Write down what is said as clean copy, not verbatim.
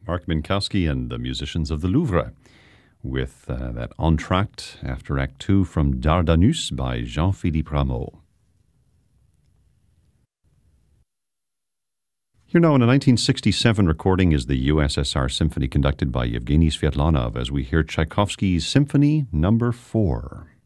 Mark Minkowski and the musicians of the Louvre with that entr'acte after Act 2 from Dardanus by Jean-Philippe Rameau. Here now in a 1967 recording is the USSR Symphony conducted by Yevgeny Svetlanov as we hear Tchaikovsky's Symphony No. 4.